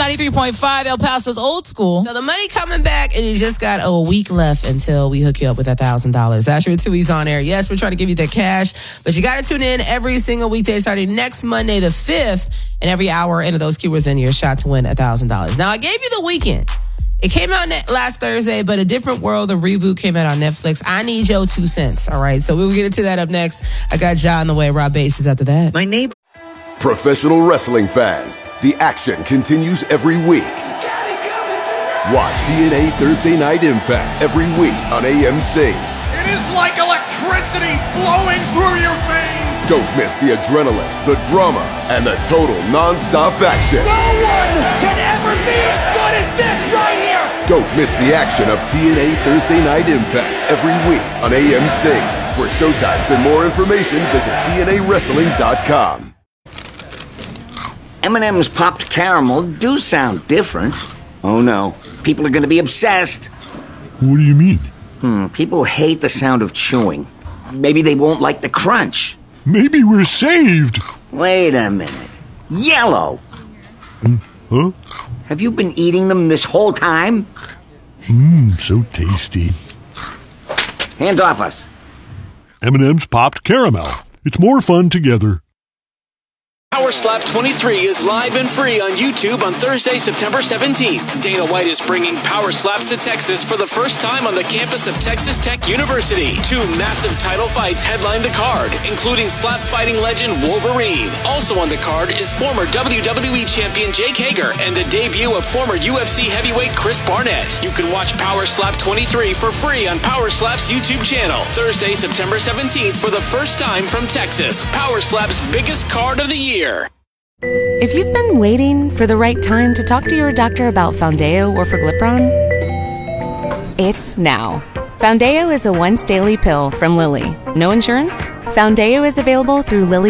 93.5 El Paso's Old School. So the money coming back, and you just got a week left until we hook you up with $1,000. That's your Tui's on air. Yes, we're trying to give you the cash, but you got to tune in every single weekday starting next Monday the 5th, and every hour into those keywords in your shot to win $1,000. Now, I gave you the weekend. It came out last Thursday, but A Different World, the reboot, came out on Netflix. I need your 2 cents, all right? So we'll get into that up next. I got Ja on the way. Rob Bass is after that. My neighbor. Professional wrestling fans, the action continues every week. Watch TNA Thursday Night Impact every week on AMC. It is like electricity flowing through your veins. Don't miss the adrenaline, the drama, and the total non-stop action. No one can ever be as good as this right here. Don't miss the action of TNA Thursday Night Impact every week on AMC. For showtimes and more information, visit TNAWrestling.com. M&M's popped caramel do sound different. Oh no, people are going to be obsessed. What do you mean? People hate the sound of chewing. Maybe they won't like the crunch. Maybe we're saved. Wait a minute. Yellow! Huh? Have you been eating them this whole time? So tasty. Hands off us. M&M's popped caramel. It's more fun together. Power Slap 23 is live and free on YouTube on Thursday, September 17th. Dana White is bringing Power Slaps to Texas for the first time on the campus of Texas Tech University. 2 massive title fights headline the card, including slap fighting legend Wolverine. Also on the card is former WWE champion Jake Hager and the debut of former UFC heavyweight Chris Barnett. You can watch Power Slap 23 for free on Power Slap's YouTube channel. Thursday, September 17th for the first time from Texas. Power Slap's biggest card of the year. If you've been waiting for the right time to talk to your doctor about Foundeo or Forglipron, it's now. Foundeo is a once-daily pill from Lilly. No insurance? Foundeo is available through Lilly